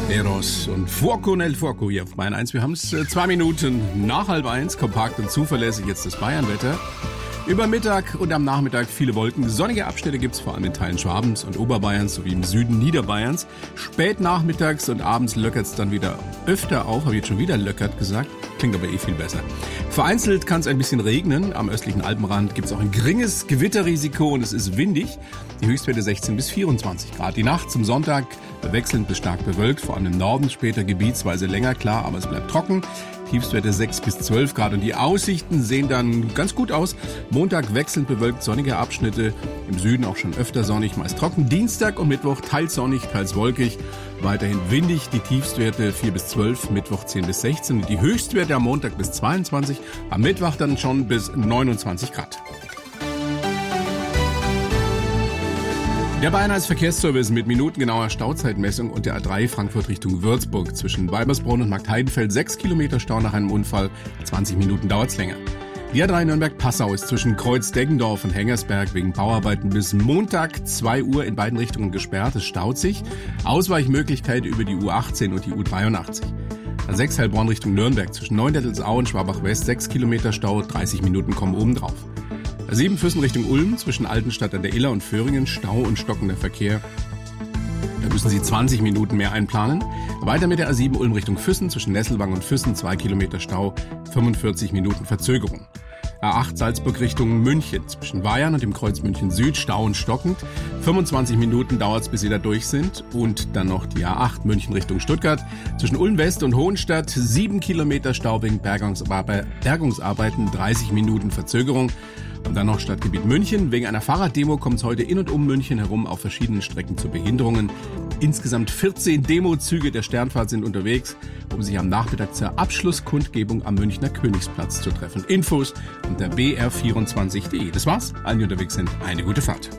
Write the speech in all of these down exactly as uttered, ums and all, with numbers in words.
Eros und Fuoco nel Fuoco hier auf Bayern eins. Wir haben es äh, zwei Minuten nach halb eins, kompakt und zuverlässig jetzt das Bayernwetter. Über Mittag und am Nachmittag viele Wolken. Sonnige Abschnitte gibt es vor allem in Teilen Schwabens und Oberbayerns sowie im Süden Niederbayerns. Spät nachmittags und abends löckert es dann wieder öfter auf. Habe ich jetzt schon wieder löckert gesagt. Klingt aber eh viel besser. Vereinzelt kann es ein bisschen regnen. Am östlichen Alpenrand gibt es auch ein geringes Gewitterrisiko und es ist windig. Die Höchstwerte sechzehn bis vierundzwanzig Grad. Die Nacht zum Sonntag wechselnd bis stark bewölkt. Vor allem im Norden später gebietsweise länger klar, aber es bleibt trocken. Tiefstwerte sechs bis zwölf Grad und die Aussichten sehen dann ganz gut aus. Montag wechselnd bewölkt, sonnige Abschnitte, im Süden auch schon öfter sonnig, meist trocken. Dienstag und Mittwoch teils sonnig, teils wolkig, weiterhin windig. Die Tiefstwerte vier bis zwölf, Mittwoch zehn bis sechzehn und die Höchstwerte am Montag bis zweiundzwanzig, am Mittwoch dann schon bis neunundzwanzig Grad. Der Bayern eins Verkehrsservice mit minutengenauer Stauzeitmessung und der A drei Frankfurt Richtung Würzburg. Zwischen Weibersbrunn und Marktheidenfeld sechs Kilometer Stau nach einem Unfall. zwanzig Minuten dauert's länger. Die A drei Nürnberg-Passau ist zwischen Kreuz-Deggendorf und Hengersberg wegen Bauarbeiten bis Montag zwei Uhr in beiden Richtungen gesperrt. Es staut sich. Ausweichmöglichkeit über die U achtzehn und die U dreiundachtzig. A sechs Heilbronn Richtung Nürnberg zwischen Neudettelsau und Schwabach-West sechs Kilometer Stau. dreißig Minuten kommen obendrauf. A sieben Füssen Richtung Ulm, zwischen Altenstadt an der Iller und Föhringen, Stau und stockender Verkehr. Da müssen Sie zwanzig Minuten mehr einplanen. Weiter mit der A sieben Ulm Richtung Füssen, zwischen Nesselwang und Füssen, zwei Kilometer Stau, fünfundvierzig Minuten Verzögerung. A acht Salzburg Richtung München, zwischen Bayern und dem Kreuz München Süd, Stau und stockend. fünfundzwanzig Minuten dauert's, bis Sie da durch sind. Und dann noch die A acht München Richtung Stuttgart, zwischen Ulm West und Hohenstadt, sieben Kilometer Stau wegen Bergungsarbeiten, dreißig Minuten Verzögerung. Und dann noch Stadtgebiet München. Wegen einer Fahrraddemo kommt es heute in und um München herum auf verschiedenen Strecken zu Behinderungen. Insgesamt vierzehn Demozüge der Sternfahrt sind unterwegs, um sich am Nachmittag zur Abschlusskundgebung am Münchner Königsplatz zu treffen. Infos unter b r vierundzwanzig punkt d e. Das war's. Allen, die unterwegs sind, eine gute Fahrt.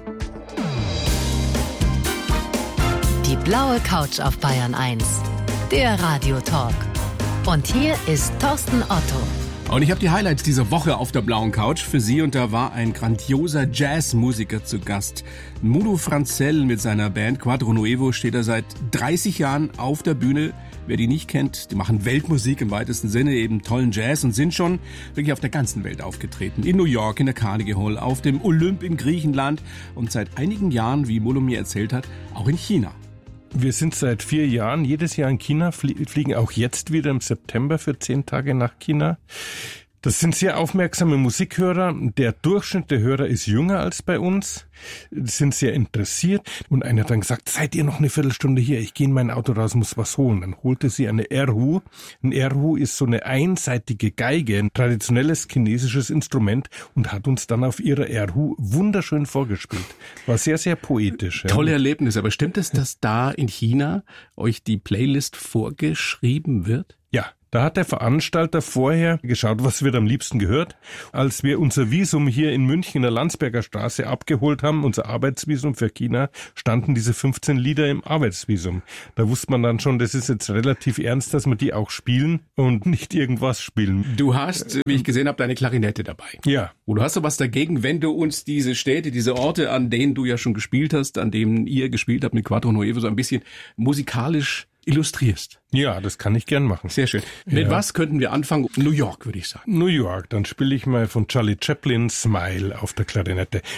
Die blaue Couch auf Bayern eins. Der Radiotalk. Und hier ist Thorsten Otto. Und ich habe die Highlights dieser Woche auf der blauen Couch für Sie und da war ein grandioser Jazzmusiker zu Gast. Mudo Franzell mit seiner Band Quattro Nuevo steht er seit dreißig Jahren auf der Bühne. Wer die nicht kennt, die machen Weltmusik im weitesten Sinne, eben tollen Jazz und sind schon wirklich auf der ganzen Welt aufgetreten. In New York, in der Carnegie Hall, auf dem Olymp in Griechenland und seit einigen Jahren, wie Mudo mir erzählt hat, auch in China. Wir sind seit vier Jahren jedes Jahr in China, fliegen auch jetzt wieder im September für zehn Tage nach China. Das sind sehr aufmerksame Musikhörer. Der Durchschnitt der Hörer ist jünger als bei uns, sind sehr interessiert. Und einer hat dann gesagt, seid ihr noch eine Viertelstunde hier? Ich gehe in mein Auto raus, muss was holen. Dann holte sie eine Erhu. Ein Erhu ist so eine einseitige Geige, ein traditionelles chinesisches Instrument und hat uns dann auf ihrer Erhu wunderschön vorgespielt. War sehr, sehr poetisch. Tolle Erlebnis. Aber stimmt es, dass da in China euch die Playlist vorgeschrieben wird? Ja. Da hat der Veranstalter vorher geschaut, was wird am liebsten gehört. Als wir unser Visum hier in München in der Landsberger Straße abgeholt haben, unser Arbeitsvisum für China, standen diese fünfzehn Lieder im Arbeitsvisum. Da wusste man dann schon, das ist jetzt relativ ernst, dass wir die auch spielen und nicht irgendwas spielen. Du hast, wie ich gesehen habe, deine Klarinette dabei. Ja. Und du hast so was dagegen, wenn du uns diese Städte, diese Orte, an denen du ja schon gespielt hast, an denen ihr gespielt habt mit Quattro Nuevo, so ein bisschen musikalisch illustrierst. Ja, das kann ich gern machen. Sehr schön. Mit ja. was könnten wir anfangen? New York, würde ich sagen. New York, dann spiele ich mal von Charlie Chaplin Smile auf der Klarinette.